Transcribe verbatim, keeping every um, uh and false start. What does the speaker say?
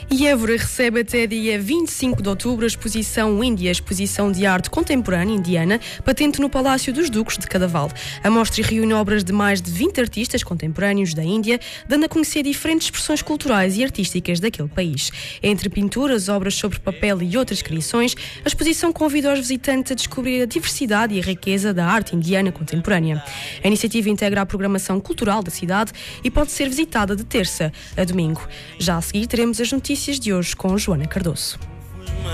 E Évora recebe até dia vinte e cinco de outubro a exposição Índia, exposição de arte contemporânea indiana, patente no Palácio dos Duques de Cadaval. A mostra reúne obras de mais de vinte artistas contemporâneos da Índia, dando a conhecer diferentes expressões culturais e artísticas daquele país. Entre pinturas, obras sobre papel e outras criações, a exposição convida os visitantes a descobrir a diversidade e a riqueza da arte indiana contemporânea. A iniciativa integra a programação cultural da cidade e pode ser visitada de terça a domingo. Já a seguir teremos as notícias de hoje com Joana Cardoso.